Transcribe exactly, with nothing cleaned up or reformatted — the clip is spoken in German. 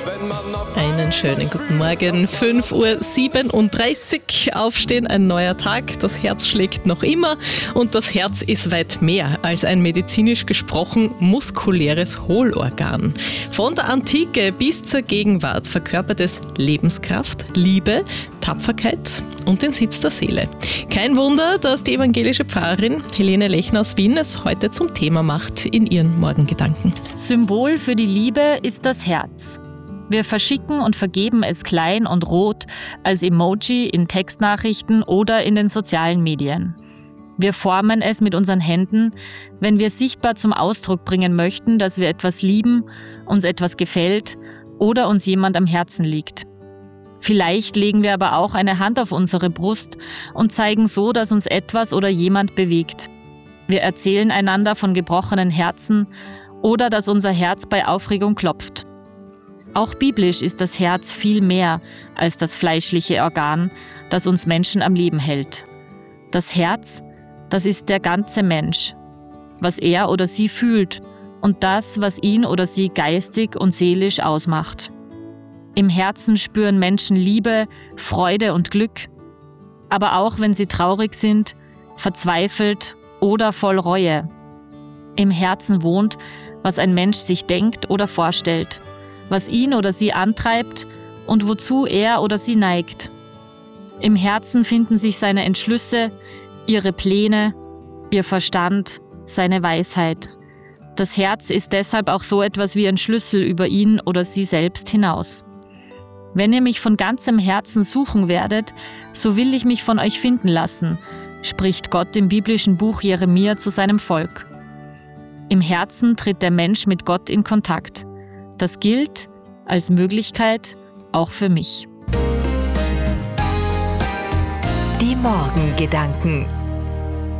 Einen schönen guten Morgen, fünf Uhr siebenunddreißig, aufstehen, ein neuer Tag, das Herz schlägt noch immer und das Herz ist weit mehr als ein medizinisch gesprochen muskuläres Hohlorgan. Von der Antike bis zur Gegenwart verkörpert es Lebenskraft, Liebe, Tapferkeit und den Sitz der Seele. Kein Wunder, dass die evangelische Pfarrerin Helene Lechner aus Wien es heute zum Thema macht in ihren Morgengedanken. Symbol für die Liebe ist das Herz. Wir verschicken und vergeben es klein und rot als Emoji in Textnachrichten oder in den sozialen Medien. Wir formen es mit unseren Händen, wenn wir sichtbar zum Ausdruck bringen möchten, dass wir etwas lieben, uns etwas gefällt oder uns jemand am Herzen liegt. Vielleicht legen wir aber auch eine Hand auf unsere Brust und zeigen so, dass uns etwas oder jemand bewegt. Wir erzählen einander von gebrochenen Herzen oder dass unser Herz bei Aufregung klopft. Auch biblisch ist das Herz viel mehr als das fleischliche Organ, das uns Menschen am Leben hält. Das Herz, das ist der ganze Mensch, was er oder sie fühlt und das, was ihn oder sie geistig und seelisch ausmacht. Im Herzen spüren Menschen Liebe, Freude und Glück, aber auch wenn sie traurig sind, verzweifelt oder voll Reue. Im Herzen wohnt, was ein Mensch sich denkt oder vorstellt, was ihn oder sie antreibt und wozu er oder sie neigt. Im Herzen finden sich seine Entschlüsse, ihre Pläne, ihr Verstand, seine Weisheit. Das Herz ist deshalb auch so etwas wie ein Schlüssel über ihn oder sie selbst hinaus. Wenn ihr mich von ganzem Herzen suchen werdet, so will ich mich von euch finden lassen, spricht Gott im biblischen Buch Jeremia zu seinem Volk. Im Herzen tritt der Mensch mit Gott in Kontakt. Das gilt als Möglichkeit auch für mich. Die Morgengedanken.